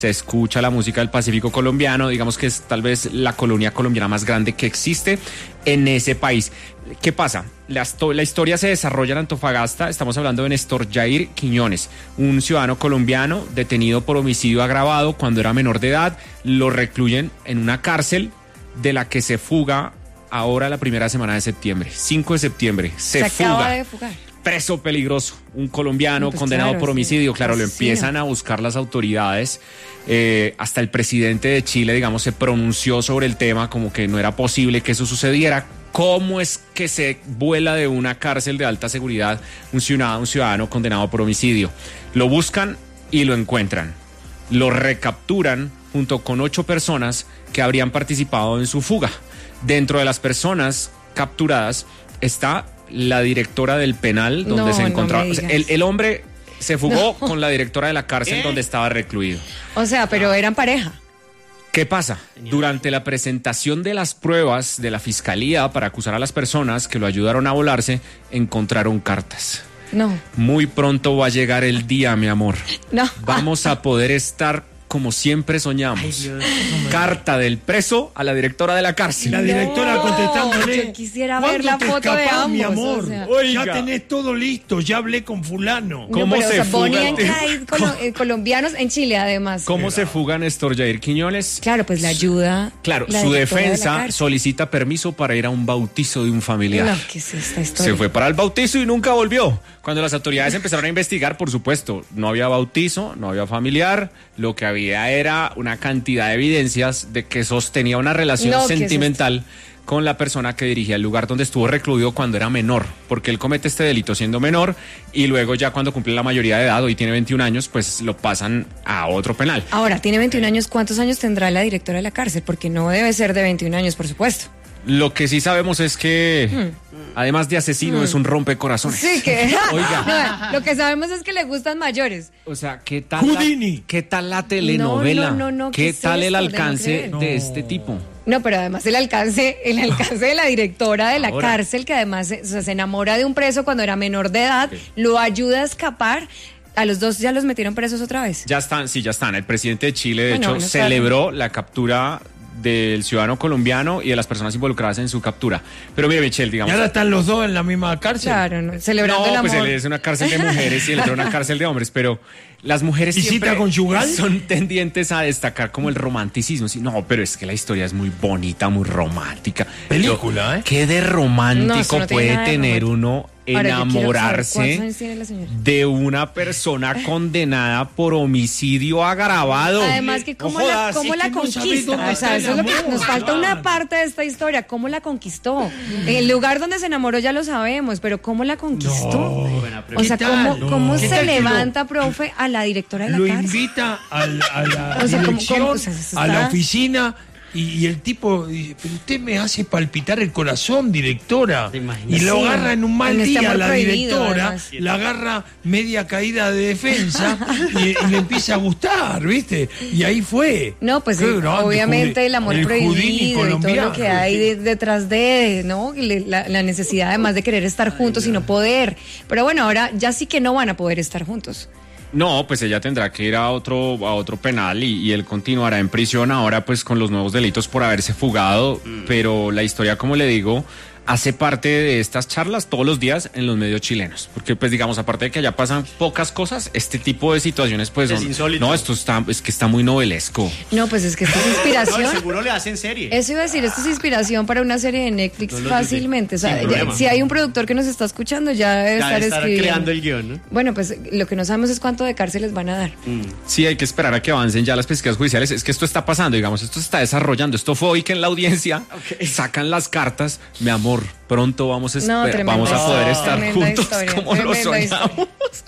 se escucha la música del Pacífico colombiano, digamos que es tal vez la colonia colombiana más grande que existe en ese país. ¿Qué pasa? La historia se desarrolla en Antofagasta. Estamos hablando de Néstor Jair Quiñones, un ciudadano colombiano detenido por homicidio agravado cuando era menor de edad. Lo recluyen en una cárcel de la que se fuga ahora la primera semana de septiembre, 5 de septiembre, se fuga. Acaba de fugar. Preso peligroso, un colombiano Pues condenado claro, por homicidio. sí, Claro, lo asesino. empiezan a buscar las autoridades. Hasta el presidente de Chile, digamos, se pronunció sobre el tema, como que no era posible que eso sucediera. ¿Cómo es que se vuela de una cárcel de alta seguridad un ciudadano condenado por homicidio? Lo buscan y lo encuentran. Lo recapturan junto con 8 personas que habrían participado en su fuga. Dentro de las personas capturadas está la directora del penal donde se encontraba. No O sea, el hombre se fugó con la directora de la cárcel donde estaba recluido. O sea, pero eran pareja. ¿Qué pasa? Durante la presentación de las pruebas de la fiscalía para acusar a las personas que lo ayudaron a volarse, encontraron cartas. No. Muy pronto va a llegar el día, mi amor. No. Vamos a poder estar como siempre soñamos. Ay, Dios. Carta del preso a la directora de la cárcel. La directora contestándole. Yo quisiera ¿Cuándo ver la te foto de escapás, ambos. mi amor? O sea. Oiga. Ya tenés todo listo, ya hablé con fulano. ¿Cómo pero, se o sea, fuga Bonnie el and Clyde, colombianos en Chile, además. ¿Cómo se fuga Néstor Jair Quiñones? Claro, pues la ayuda. Claro, la su directora de la defensa cárcel. solicita permiso para ir a un bautizo de un familiar. No, ¿qué es esta historia? Se fue para el bautizo y nunca volvió. Cuando las autoridades empezaron a investigar, por supuesto, no había bautizo, no había familiar. Lo que había era una cantidad de evidencias de que sostenía una relación No, ¿qué es sentimental con la persona que dirigía el lugar donde estuvo recluido cuando era menor, porque él comete este delito siendo menor y luego ya cuando cumple la mayoría de edad, hoy tiene 21 años, pues lo pasan a otro penal. Ahora, tiene 21 años. ¿Cuántos años tendrá la directora de la cárcel? Porque no debe ser de 21 años, por supuesto. Lo que sí sabemos es que, además de asesino, es un rompecorazones. Sí, que. Oiga. No, lo que sabemos es que le gustan mayores. O sea, ¿qué tal Houdini. ¿qué tal la telenovela? No, ¿Qué ¿qué es tal el esto? alcance De no de creer. este tipo? No, pero además el alcance de la directora de la Ahora. cárcel, que además o sea, se enamora de un preso cuando era menor de edad, lo ayuda a escapar. A los dos ya los metieron presos otra vez. Ya están, sí, ya están. El presidente de Chile, de Bueno, hecho, bueno, celebró la captura del ciudadano colombiano y de las personas involucradas en su captura. Pero mire, Michelle, ¿Y digamos... ahora están los dos en la misma cárcel? Claro, ¿no? Celebrando el No, amor. pues él es una cárcel de mujeres y él es una cárcel de hombres, pero las mujeres ¿Visita siempre conyugal? son tendientes a destacar como el romanticismo. Sí, no, pero es que la historia es muy bonita, muy romántica. Película, ¿eh? ¿Qué de No, romántico eso no tiene puede nada de tener romántico. uno Ahora, yo quiero saber enamorarse ¿cuántos años tiene la señora? de una persona condenada por homicidio agravado? Además que No cómo jodas. la es que no sabes conquista, dónde o sea, está el eso es lo que amor, nos falta una claro. parte de esta historia, cómo la conquistó. El lugar donde se enamoró ya lo sabemos, pero cómo la conquistó. Buena O sea, ¿Qué tal? cómo ¿Qué se tal que levanta, profe, a la directora de la Lo cárcel? invita a la O sea, ¿cómo- dirección, o sea, eso a la está- oficina, y el tipo dice, pero usted me hace palpitar el corazón, directora. ¿Te imaginas? Y lo Sí, agarra en un mal en este día amor la prohibido, directora, además. la agarra media caída de defensa y le empieza a gustar, ¿viste? Y ahí fue. No, pues Qué grande, obviamente el amor Houdini prohibido y todo lo colombiano. que hay detrás de, ¿no? La necesidad además de querer estar juntos y no poder. Pero bueno, ahora ya sí que no van a poder estar juntos. No, pues ella tendrá que ir a otro penal y él continuará en prisión ahora pues con los nuevos delitos por haberse fugado, pero la historia, como le digo, hace parte de estas charlas todos los días en los medios chilenos, porque pues digamos, aparte de que allá pasan pocas cosas, este tipo de situaciones pues Es son... insólito. No, es que está muy novelesco. No, pues es que esto es No, inspiración. seguro le hacen serie. Eso iba a decir, esto es inspiración para una serie de Netflix No lo fácilmente. O sea, sin problema. si hay un productor que nos está escuchando, ya debe Ya estar estar escribiendo. creando el guión, ¿no? Bueno, pues lo que no sabemos es cuánto de cárcel les van a dar. Sí, hay que esperar a que avancen ya las pesquisas judiciales. Es que esto está pasando, digamos, esto se está desarrollando. Esto fue hoy que en la audiencia sacan las cartas. Mi amor, pronto vamos a, No, tremenda vamos a poder historia, estar tremenda juntos historia, como lo tremenda soñamos.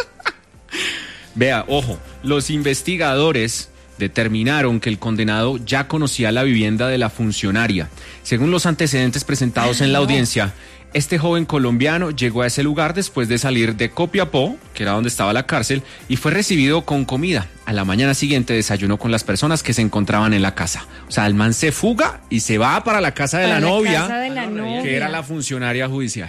Vea, ojo, los investigadores determinaron que el condenado ya conocía la vivienda de la funcionaria. Según los antecedentes presentados en la audiencia, este joven colombiano llegó a ese lugar después de salir de Copiapó, que era donde estaba la cárcel, y fue recibido con comida. A la mañana siguiente desayunó con las personas que se encontraban en la casa. O sea, el man se fuga y se va para la casa de Para la novia, casa de la novia. que era la funcionaria judicial.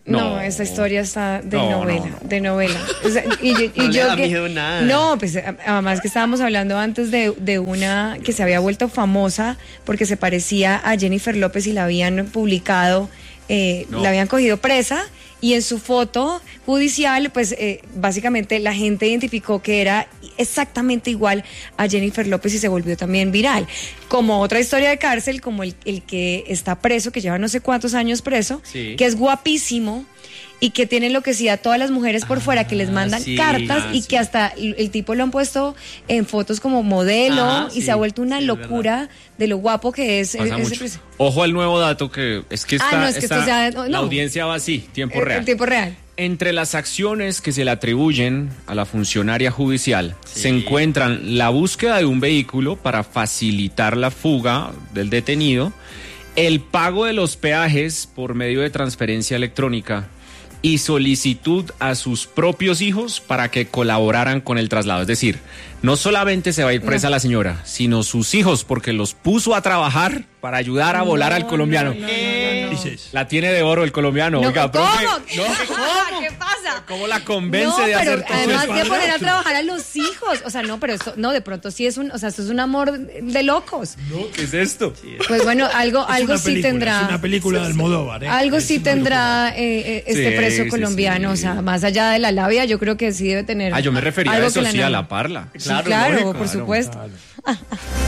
No, esa historia está de No, novela, no. de novela. O sea, No le da miedo nada. No, pues además que estábamos hablando antes de una que se había vuelto famosa porque se parecía a Jennifer López y la habían publicado, la habían cogido presa. Y en su foto judicial, pues básicamente la gente identificó que era exactamente igual a Jennifer López y se volvió también viral. Como otra historia de cárcel, como el que está preso, que lleva no sé cuántos años preso, Sí. que es guapísimo y que tiene enloquecida a todas las mujeres por fuera, que les mandan sí, cartas y sí. que hasta el tipo lo han puesto en fotos como modelo Ajá, y sí, se ha vuelto una sí, es locura de lo guapo que es. Pasa ese mucho. preso. Ojo al nuevo dato que es que está, No, es que esto ya- no. la audiencia va así, tiempo real. En tiempo real. Entre las acciones que se le atribuyen a la funcionaria judicial se encuentran la búsqueda de un vehículo para facilitar la fuga del detenido, el pago de los peajes por medio de transferencia electrónica y solicitud a sus propios hijos para que colaboraran con el traslado. Es decir, no solamente se va a ir presa la señora, sino sus hijos, porque los puso a trabajar para ayudar a volar al colombiano. Dices. La tiene de oro el colombiano. No, Oiga, ¿cómo? profe, ¿no? ¿Qué pasa? ¿Cómo la convence No, de pero hacer todo además eso? de poner a trabajar a los hijos, o sea, no, pero esto, no, de pronto sí es o sea, esto es un amor de locos. No, ¿qué es esto? Pues bueno, algo Es una sí película, tendrá. Es una película de Almodóvar. Algo Es sí una tendrá este Sí, preso sí, colombiano, sí. o sea, más allá de la labia, yo creo que sí debe tener. Ah, yo me refería a algo eso, que sí, a enamore. la parla. Sí, claro, lógico, por Claro, supuesto. claro.